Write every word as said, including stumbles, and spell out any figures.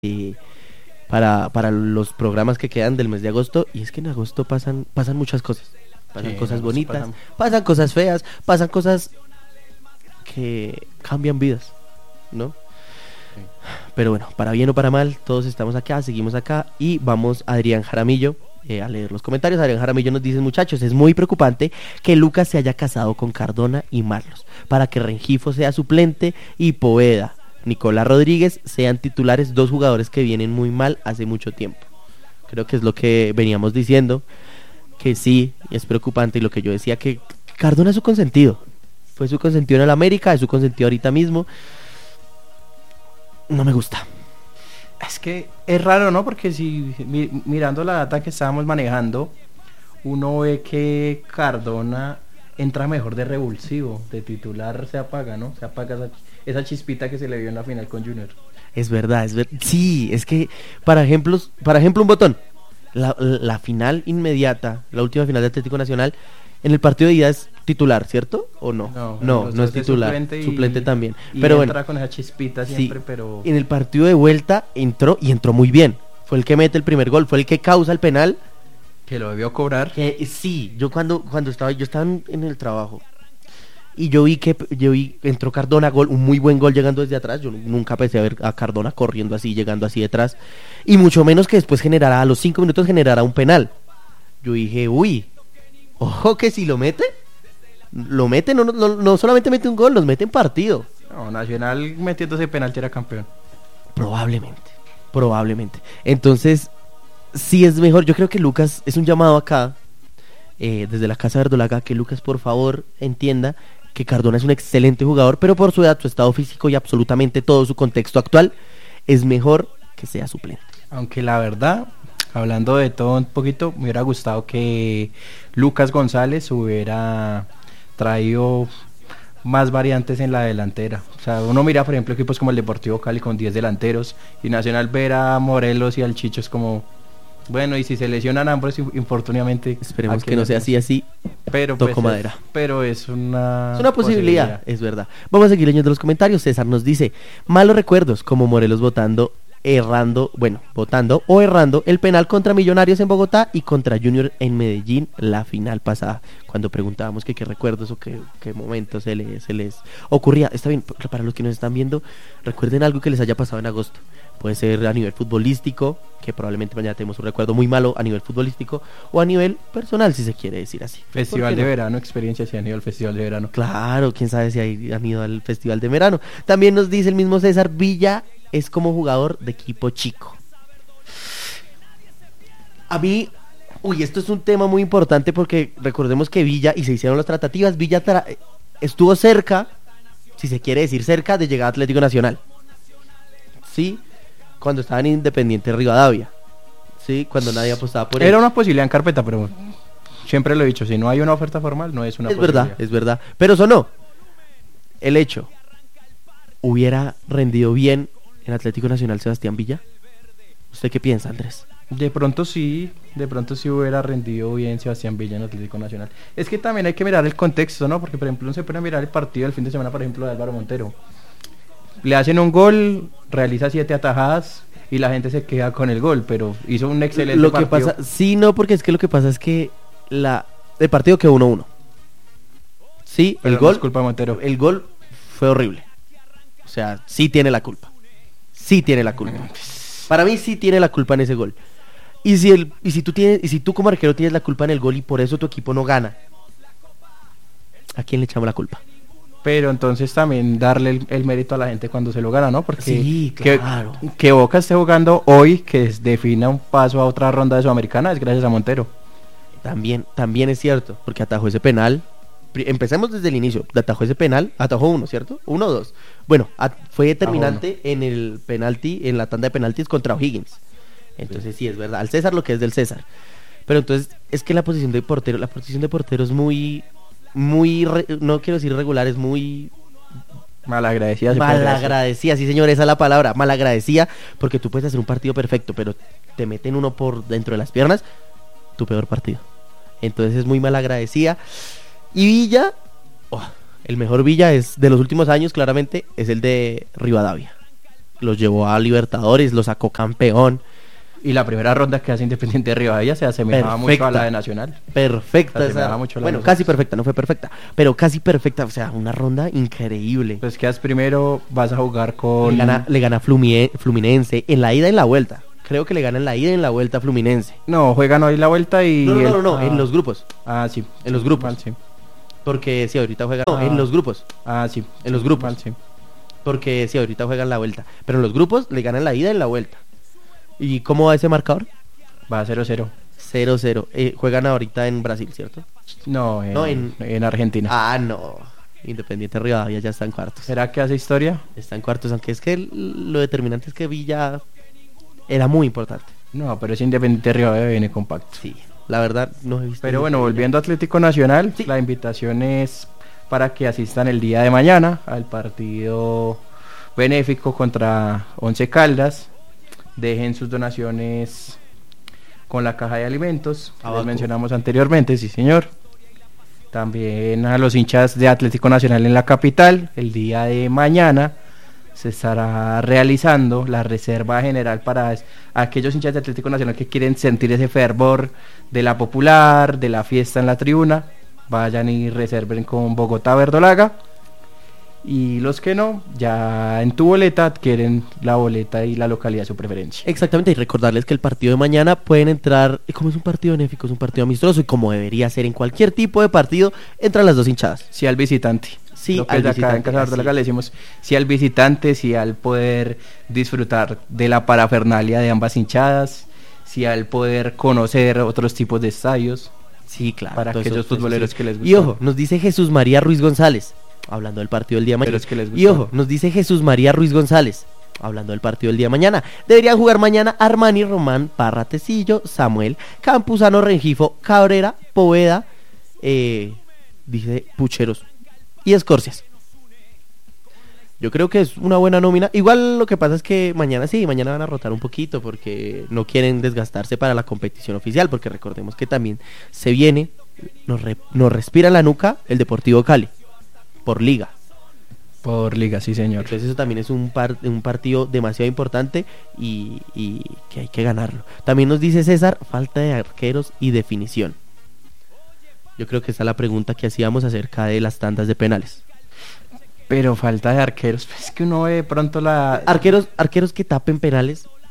eh, para, para los programas que quedan del mes de agosto, y es que en agosto pasan, pasan muchas cosas, pasan Sí, cosas bonitas, pasan... pasan... cosas feas, pasan cosas que cambian vidas, ¿no? Sí. Pero bueno, para bien o para mal, todos estamos acá, seguimos acá, y vamos a Adrián Jaramillo eh, a leer los comentarios. Adrián Jaramillo nos dice: muchachos, es muy preocupante que Lucas se haya casado con Cardona y Marlos, para que Rengifo sea suplente y Poveda, Nicolás Rodríguez sean titulares, dos jugadores que vienen muy mal hace mucho tiempo. Creo que es lo que veníamos diciendo, que sí, es preocupante, y lo que yo decía, que Cardona es su consentido, fue su consentido en el América, es su consentido ahorita mismo. No me gusta. Es que es raro, ¿no? Porque si mi, mirando la data que estábamos manejando, uno ve que Cardona entra mejor de revulsivo, de titular se apaga, ¿no? Se apaga esa, esa chispita que se le vio en la final con Junior. Es verdad, es verdad. Sí, es que, para ejemplos, para ejemplo, un botón. La, la final inmediata, la última final de Atlético Nacional, en el partido de ida es titular, ¿cierto? ¿O no? No, no, no es titular. Suplente, y, suplente también. Y pero entra bueno, con esa chispita siempre, sí, pero... En el partido de vuelta entró, y entró muy bien. Fue el que mete el primer gol, fue el que causa el penal. Que lo debió cobrar. Que, sí, yo cuando, cuando estaba, yo estaba en, en el trabajo, y yo vi que yo vi, entró Cardona, gol, un muy buen gol llegando desde atrás. Yo nunca pensé a ver a Cardona corriendo así, llegando así detrás, y mucho menos que después generara, a los cinco minutos generara un penal. Yo dije, uy, ojo que si lo mete, lo mete, no, no, no solamente mete un gol, los mete en partido. No, Nacional metiéndose penalti era campeón. Probablemente, probablemente. Entonces, sí es mejor, yo creo que Lucas, es un llamado acá, eh, desde la Casa Verdolaga, que Lucas por favor entienda que Cardona es un excelente jugador, pero por su edad, su estado físico y absolutamente todo su contexto actual, es mejor que sea suplente. Aunque la verdad, hablando de todo un poquito, me hubiera gustado que Lucas González hubiera traído más variantes en la delantera. O sea, uno mira, por ejemplo, equipos como el Deportivo Cali con diez delanteros, y Nacional ver a Morelos y al Chicho es como, bueno, y si se lesionan ambos, infortunadamente... Esperemos que no sea así, así, pero toco pues madera. Es, pero es una... Es una posibilidad, posibilidad, es verdad. Vamos a seguir leyendo los comentarios. César nos dice: malos recuerdos, como Morelos votando... errando, bueno, votando o errando el penal contra Millonarios en Bogotá y contra Junior en Medellín la final pasada, cuando preguntábamos que qué recuerdos o qué, qué momentos se les, se les ocurría. Está bien, para los que nos están viendo, recuerden algo que les haya pasado en agosto. Puede ser a nivel futbolístico, que probablemente mañana tenemos un recuerdo muy malo a nivel futbolístico, o a nivel personal, si se quiere decir así. Festival de no? verano, experiencia si han ido al festival de verano. Claro, quién sabe si han ido al festival de verano. También nos dice el mismo César: Villa es como jugador de equipo chico. A mí, uy, esto es un tema muy importante, porque recordemos que Villa, y se hicieron las tratativas, Villa tra- estuvo cerca, si se quiere decir cerca, de llegar a Atlético Nacional. Sí, cuando estaba en Independiente Rivadavia. Sí, cuando nadie apostaba por él. Era una posibilidad en carpeta, pero siempre lo he dicho, si no hay una oferta formal, no es una es posibilidad. Es verdad, es verdad. Pero eso no. El hecho, ¿hubiera rendido bien en Atlético Nacional Sebastián Villa? ¿Usted qué piensa, Andrés? De pronto sí, de pronto sí hubiera rendido bien Sebastián Villa en Atlético Nacional. Es que también hay que mirar el contexto, ¿no? Porque por ejemplo no se puede mirar el partido del fin de semana, por ejemplo, de Álvaro Montero. Le hacen un gol, realiza siete atajadas y la gente se queda con el gol, pero hizo un excelente lo que partido. Pasa, sí, no, porque es que lo que pasa es que la el partido quedó uno uno. Sí, pero el gol, no es culpa de Montero. El gol fue horrible. O sea, sí tiene la culpa. Sí tiene la culpa. Para mí sí tiene la culpa en ese gol. Y si el y si tú tienes y si tú como arquero tienes la culpa en el gol y por eso tu equipo no gana, ¿a quién le echamos la culpa? Pero entonces también darle el, el mérito a la gente cuando se lo gana, ¿no? Porque sí, claro. que, que Boca esté jugando hoy, que defina un paso a otra ronda de Sudamericana, es gracias a Montero. También, también es cierto, porque atajó ese penal. Empecemos desde el inicio. Atajó ese penal, atajó uno, ¿cierto? Uno o dos. Bueno, at- fue determinante oh, no. en el penalti, en la tanda de penaltis contra O'Higgins. Entonces sí. sí, es verdad. Al César lo que es del César. Pero entonces es que la posición de portero, la posición de portero es muy, muy, re, no quiero decir regular, es muy malagradecida. Malagradecida, sí señor, esa es la palabra, malagradecida, porque tú puedes hacer un partido perfecto, pero te meten uno por dentro de las piernas, tu peor partido. Entonces es muy malagradecida. Y Villa, oh, el mejor Villa es de los últimos años, claramente, es el de Rivadavia. los llevó a Libertadores, los sacó campeón. Y la primera ronda que hace Independiente Rivadavia se asemejaba Perfecta. mucho a la de Nacional. Perfecta Se esa. asemejaba mucho a la Bueno, de casi perfecta, no fue perfecta, pero casi perfecta, o sea, una ronda increíble. Pues quedas primero, vas a jugar con... Le gana, le gana Flumie- Fluminense en la ida y en la vuelta. Creo que le gana en la ida y en la vuelta a Fluminense. No, juegan hoy la vuelta y... No, no, no, el- no, no, ah, en los grupos. Ah, sí. En los grupos. Mal, sí. Porque sí, ahorita juegan. No, Ah. en los grupos. Ah, sí. En los grupos. Mal, sí. Porque sí, ahorita juegan la vuelta. Pero en los grupos le ganan la ida y en la vuelta. ¿Y cómo va ese marcador? Va cero cero. cero cero. Eh, juegan ahorita en Brasil, ¿cierto? No, en, No, en- en Argentina. Ah, no. Independiente Rivadavia ya está en cuartos. ¿Será que hace historia? Está en cuartos, aunque es que el- lo determinante es que Villa era muy importante. No, pero es Independiente Rivadavia, viene compacto. Sí, la verdad no he visto. Pero bueno, Villa. volviendo a Atlético Nacional, Sí. la invitación es para que asistan el día de mañana al partido benéfico contra Once Caldas. Dejen sus donaciones con la caja de alimentos, que les Abaco. mencionamos anteriormente, sí señor. También a los hinchas de Atlético Nacional en la capital, el día de mañana se estará realizando la reserva general para es- aquellos hinchas de Atlético Nacional que quieren sentir ese fervor de la popular, de la fiesta en la tribuna. Vayan y reserven con Bogotá Verdolaga. Y los que no, ya en tu boleta adquieren la boleta y la localidad de su preferencia. Exactamente, y recordarles que el partido de mañana pueden entrar, y como es un partido benéfico, es un partido amistoso, y como debería ser en cualquier tipo de partido, entran las dos hinchadas. Sí al visitante. Sí, Lo que al desde acá en visitante, Casa Verdolaga así. le decimos sí al visitante, sí al poder disfrutar de la parafernalia de ambas hinchadas, sí al poder conocer otros tipos de estadios. Sí, claro. Para todo aquellos eso, futboleros sí. que les Y gusta. ojo, nos dice Jesús María Ruiz González, hablando del partido del día de mañana. Pero es que les Y gusta. ojo, nos dice Jesús María Ruiz González, hablando del partido del día de mañana. Deberían jugar mañana Armani, Román, Parra, Tecillo, Samuel, Campuzano, Rengifo, Cabrera, Poveda, eh, dice Pucheros y Escorcias. Yo creo que es una buena nómina. Igual lo que pasa es que mañana sí, mañana van a rotar un poquito porque no quieren desgastarse para la competición oficial, porque recordemos que también se viene, nos, re- nos respira en la nuca el Deportivo Cali, por liga. Por liga, sí señor. Entonces eso también es un, par- un partido demasiado importante y, y que hay que ganarlo. También nos dice César, falta de arqueros y definición. Yo creo que esa es la pregunta que hacíamos acerca de las tandas de penales. Pero falta de arqueros, pues, es que uno ve de pronto la... Arqueros, arqueros que tapen penales,